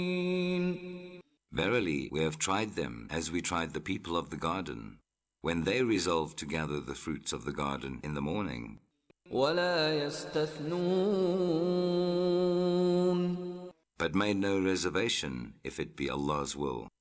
Verily, we have tried them as we tried the people of the garden, when they resolved to gather the fruits of the garden in the morning. ولا يستثنون But made no reservation if it be Allah's will.